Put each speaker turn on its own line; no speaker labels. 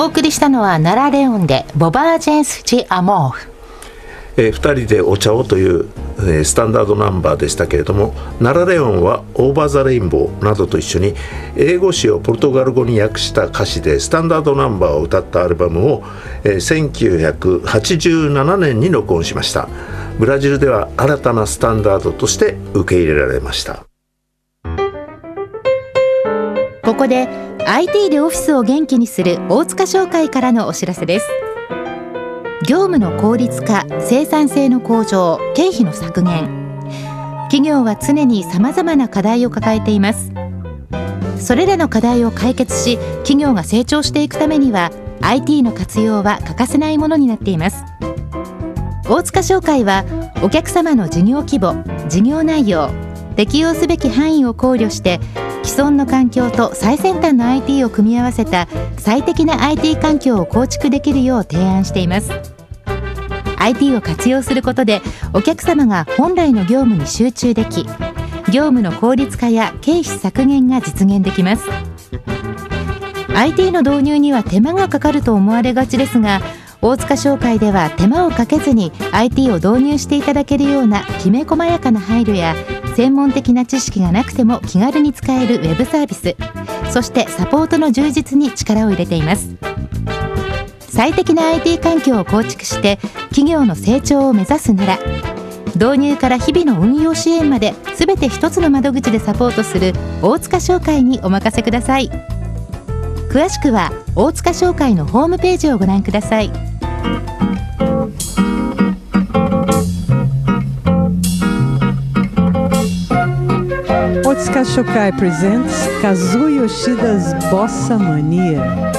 お送りしたのはナラレオンでボバージェンスジアモーフ。
2人でお茶をというスタンダードナンバーでしたけれども、ナラレオンはオーバーザレインボーなどと一緒に英語詞をポルトガル語に訳した歌詞でスタンダードナンバーを歌ったアルバムを1987年に録音しました。ブラジルでは新たなスタンダードとして受け入れられました。
ここで IT でオフィスを元気にする大塚商会からのお知らせです。業務の効率化、生産性の向上、経費の削減。企業は常にさまざまな課題を抱えています。それらの課題を解決し、企業が成長していくためには IT の活用は欠かせないものになっています。大塚商会はお客様の事業規模、事業内容、適用すべき範囲を考慮して既存の環境と最先端の IT を組み合わせた最適な IT 環境を構築できるよう提案しています。 IT を活用することでお客様が本来の業務に集中でき、業務の効率化や経費削減が実現できます。 IT の導入には手間がかかると思われがちですが、大塚商会では手間をかけずに IT を導入していただけるようなきめ細やかな配慮や、専門的な知識がなくても気軽に使えるウェブサービス、そしてサポートの充実に力を入れています。最適な IT 環境を構築して企業の成長を目指すなら、導入から日々の運用支援まで全て一つの窓口でサポートする大塚商会にお任せください。詳しくは大塚商会のホームページをご覧ください。
Otsuka Shokai presents Kazuo Yoshida's Bossa Mania.